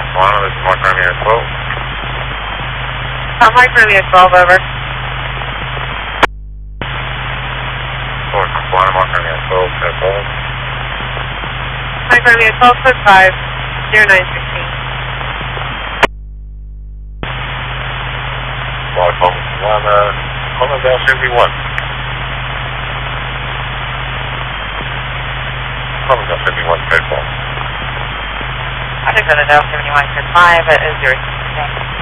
Solano, this is Mark Romeo 12. Mark Romeo 12, over. Solano, Mark Romeo 12, code 12. Mark Romeo 12, code 5, 0916. Solano, Colonel 71. Colonel 71, code 12. I think that the Delta 71 code 5 is 016.